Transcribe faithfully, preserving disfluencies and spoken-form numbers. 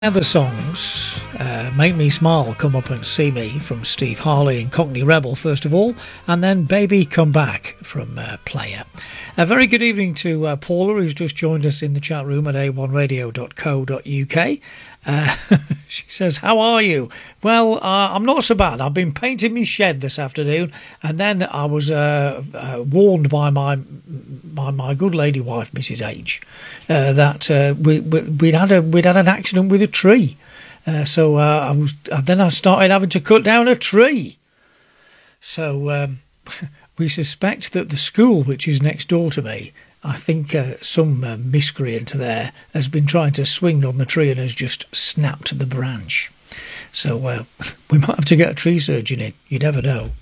Other songs, uh, Make Me Smile, Come Up and See Me from Steve Harley and Cockney Rebel first of all, and then Baby Come Back from uh, Player. A very good evening to uh, Paula, who's just joined us in the chat room at a one radio dot co dot uk. Uh, she says, how are you? Well, uh, I'm not so bad. I've been painting my shed this afternoon, and then I was uh, uh, warned by my by my good lady wife, Missus H, uh, that uh, we, we, we'd had a we'd had an accident with a tree. Uh, so uh, I was uh, then I started having to cut down a tree. So um, we suspect that the school, which is next door to me, I think uh, some uh, miscreant there has been trying to swing on the tree and has just snapped the branch. So uh, we might have to get a tree surgeon in. You never know.